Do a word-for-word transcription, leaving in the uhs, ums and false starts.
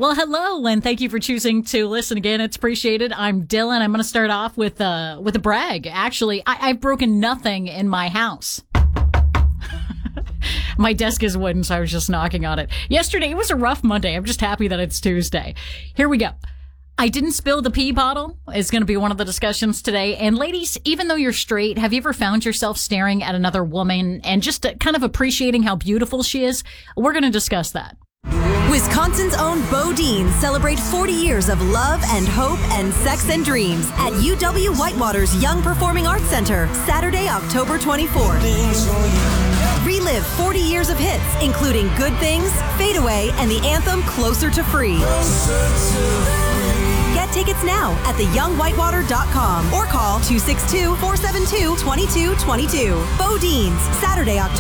Well, hello, and thank you for choosing to listen again. It's appreciated. I'm Dylan. I'm going to start off with uh, with a brag. Actually, I- I've broken nothing in my house. My desk is wooden, so I was just knocking on it. Yesterday, it was a rough Monday. I'm just happy that it's Tuesday. Here we go. I didn't spill the pee bottle is going to be one of the discussions today. And ladies, even though you're straight, have you ever found yourself staring at another woman and just uh, kind of appreciating how beautiful she is? We're going to discuss that. Wisconsin's own Bodine celebrate forty years of love and hope and sex and dreams at U W Whitewater's Young Performing Arts Center, Saturday, October twenty-fourth. Relive forty years of hits, including Good Things, Fade Away, and the anthem Closer to Free. Get tickets now at the young whitewater dot com or call two six two, four seven two, two two two two. Bodine's, Saturday, October